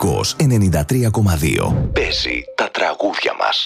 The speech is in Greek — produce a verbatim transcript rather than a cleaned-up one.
Κοσμικός ενενήντα τρία κόμμα δύο. Παίζει τα τραγούδια μας.